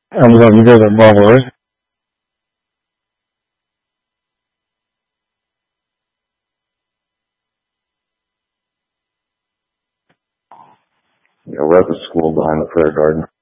Amazon, you guys are Marvel, right? Yeah, we're at the school behind the prayer garden.